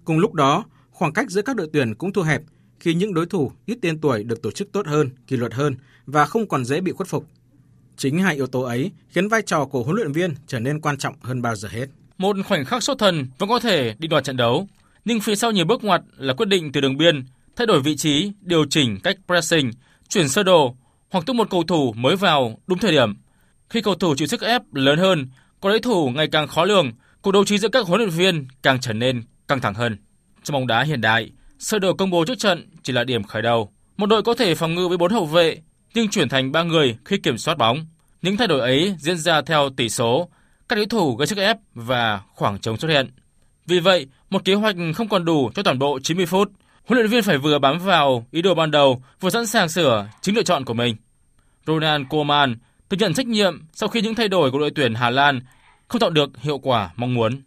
Cùng lúc đó, khoảng cách giữa các đội tuyển cũng thu hẹp khi những đối thủ ít tên tuổi được tổ chức tốt hơn, kỷ luật hơn và không còn dễ bị khuất phục. Chính hai yếu tố ấy khiến vai trò của huấn luyện viên trở nên quan trọng hơn bao giờ hết. Một khoảnh khắc sốt thần vẫn có thể định đoạt trận đấu, nhưng phía sau nhiều bước ngoặt là quyết định từ đường biên, thay đổi vị trí, điều chỉnh cách pressing, chuyển sơ đồ hoặc tung một cầu thủ mới vào đúng thời điểm. Khi cầu thủ chịu sức ép lớn hơn, có đối thủ ngày càng khó lường, cuộc đấu trí giữa các huấn luyện viên càng trở nên căng thẳng hơn. Trong bóng đá hiện đại, sơ đồ công bố trước trận chỉ là điểm khởi đầu. Một đội có thể phòng ngự với 4 hậu vệ nhưng chuyển thành 3 người khi kiểm soát bóng. Những thay đổi ấy diễn ra theo tỷ số, các đối thủ gây sức ép và khoảng trống xuất hiện. Vì vậy, một kế hoạch không còn đủ cho toàn bộ 90 phút. Huấn luyện viên phải vừa bám vào ý đồ ban đầu, vừa sẵn sàng sửa chính lựa chọn của mình. Ronald Koeman thừa nhận trách nhiệm sau khi những thay đổi của đội tuyển Hà Lan không tạo được hiệu quả mong muốn.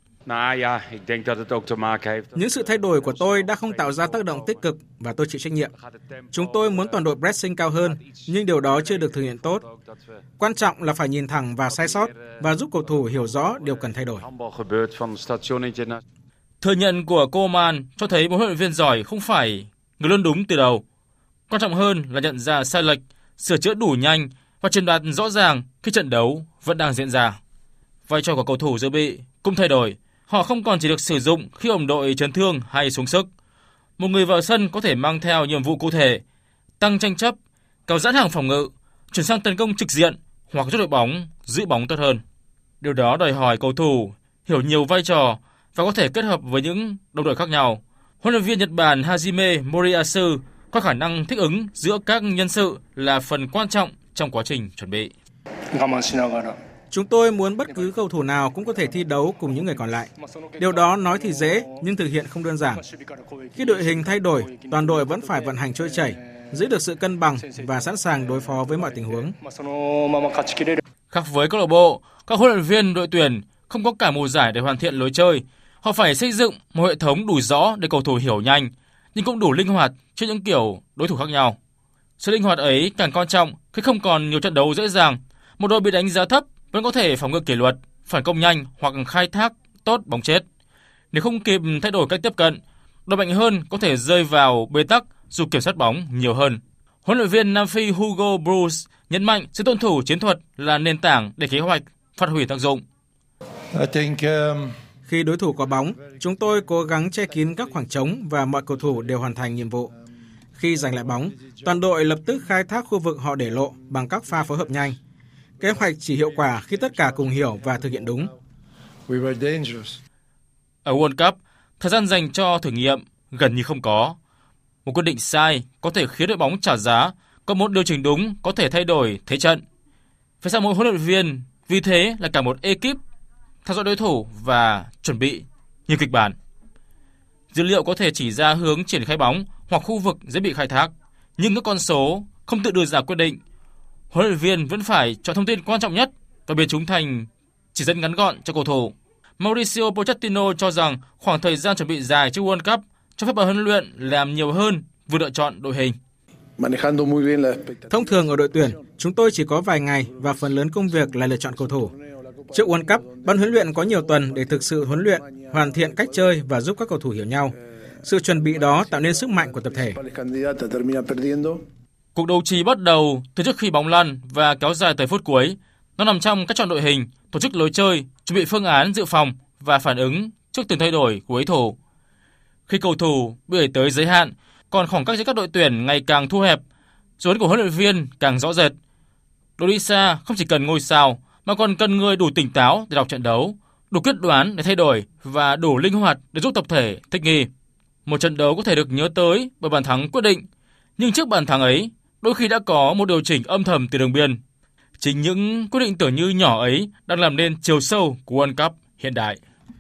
Những sự thay đổi của tôi đã không tạo ra tác động tích cực và tôi chịu trách nhiệm. Chúng tôi muốn toàn đội pressing cao hơn, nhưng điều đó chưa được thực hiện tốt. Quan trọng là phải nhìn thẳng vào sai sót và giúp cầu thủ hiểu rõ điều cần thay đổi. Thừa nhận của Koeman cho thấy một huấn luyện viên giỏi không phải người luôn đúng từ đầu. Quan trọng hơn là nhận ra sai lệch, sửa chữa đủ nhanh và truyền đạt rõ ràng khi trận đấu vẫn đang diễn ra. Vai trò của cầu thủ dự bị cũng thay đổi. Họ không còn chỉ được sử dụng khi đồng đội chấn thương hay xuống sức. Một người vào sân có thể mang theo nhiệm vụ cụ thể, tăng tranh chấp, kéo giãn hàng phòng ngự, chuyển sang tấn công trực diện hoặc giúp đội bóng giữ bóng tốt hơn. Điều đó đòi hỏi cầu thủ hiểu nhiều vai trò và có thể kết hợp với những đồng đội khác nhau. Huấn luyện viên Nhật Bản Hajime Moriyasu có khả năng thích ứng giữa các nhân sự là phần quan trọng trong quá trình chuẩn bị. Chúng tôi muốn bất cứ cầu thủ nào cũng có thể thi đấu cùng những người còn lại. Điều đó nói thì dễ, nhưng thực hiện không đơn giản. Khi đội hình thay đổi, toàn đội vẫn phải vận hành trôi chảy, giữ được sự cân bằng và sẵn sàng đối phó với mọi tình huống. Khác với câu lạc bộ, các huấn luyện viên đội tuyển không có cả mùa giải để hoàn thiện lối chơi. Họ phải xây dựng một hệ thống đủ rõ để cầu thủ hiểu nhanh, nhưng cũng đủ linh hoạt trước những kiểu đối thủ khác nhau. Sự linh hoạt ấy càng quan trọng khi không còn nhiều trận đấu dễ dàng. Một đội bị đánh giá thấp vẫn có thể phòng ngự kỷ luật, phản công nhanh hoặc khai thác tốt bóng chết. Nếu không kịp thay đổi cách tiếp cận, đội mạnh hơn có thể rơi vào bế tắc dù kiểm soát bóng nhiều hơn. Huấn luyện viên Nam Phi Hugo Bruce nhấn mạnh sự tuân thủ chiến thuật là nền tảng để kế hoạch phát huy tác dụng. Khi đối thủ có bóng, chúng tôi cố gắng che kín các khoảng trống và mọi cầu thủ đều hoàn thành nhiệm vụ. Khi giành lại bóng, toàn đội lập tức khai thác khu vực họ để lộ bằng các pha phối hợp nhanh. Kế hoạch chỉ hiệu quả khi tất cả cùng hiểu và thực hiện đúng. Ở World Cup, thời gian dành cho thử nghiệm gần như không có. Một quyết định sai có thể khiến đội bóng trả giá, còn một điều chỉnh đúng có thể thay đổi thế trận. Phía sau mỗi huấn luyện viên, vì thế là cả một ekip theo dõi đối thủ và chuẩn bị nhiều kịch bản. Dữ liệu có thể chỉ ra hướng triển khai bóng hoặc khu vực dễ bị khai thác, nhưng các con số không tự đưa ra quyết định. Huấn luyện viên vẫn phải chọn thông tin quan trọng nhất và biến chúng thành chỉ dẫn ngắn gọn cho cầu thủ. Mauricio Pochettino cho rằng khoảng thời gian chuẩn bị dài trước World Cup cho phép ban huấn luyện làm nhiều hơn vừa lựa chọn đội hình. Thông thường ở đội tuyển, chúng tôi chỉ có vài ngày và phần lớn công việc là lựa chọn cầu thủ. Trước World Cup, ban huấn luyện có nhiều tuần để thực sự huấn luyện, hoàn thiện cách chơi và giúp các cầu thủ hiểu nhau. Sự chuẩn bị đó tạo nên sức mạnh của tập thể. Cuộc đấu trí bắt đầu từ trước khi bóng lăn và kéo dài tới phút cuối. Nó nằm trong cách chọn đội hình, tổ chức lối chơi, chuẩn bị phương án dự phòng và phản ứng trước từng thay đổi của đối thủ. Khi cầu thủ bị đẩy tới giới hạn, còn khoảng cách giữa các đội tuyển ngày càng thu hẹp, dấu ấn của huấn luyện viên càng rõ rệt. Đội đi xa không chỉ cần ngôi sao, mà còn cần người đủ tỉnh táo để đọc trận đấu, đủ quyết đoán để thay đổi và đủ linh hoạt để giúp tập thể thích nghi. Một trận đấu có thể được nhớ tới bởi bàn thắng quyết định, nhưng trước bàn thắng ấy, đôi khi đã có một điều chỉnh âm thầm từ đường biên. Chính những quyết định tưởng như nhỏ ấy đang làm nên chiều sâu của World Cup hiện đại.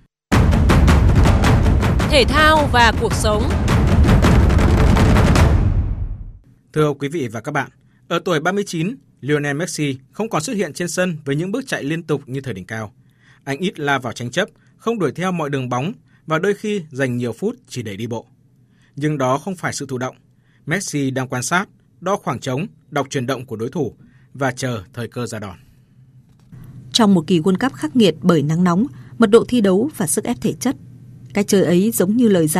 Thể thao và cuộc sống. Thưa quý vị và các bạn, ở tuổi 39, Lionel Messi không còn xuất hiện trên sân với những bước chạy liên tục như thời đỉnh cao. Anh ít la vào tranh chấp, không đuổi theo mọi đường bóng và đôi khi dành nhiều phút chỉ để đi bộ. Nhưng đó không phải sự thụ động. Messi đang quan sát, đo khoảng trống, đọc chuyển động của đối thủ và chờ thời cơ ra đòn. Trong một kỳ World Cup khắc nghiệt bởi nắng nóng, mật độ thi đấu và sức ép thể chất, cái chơi ấy giống như lời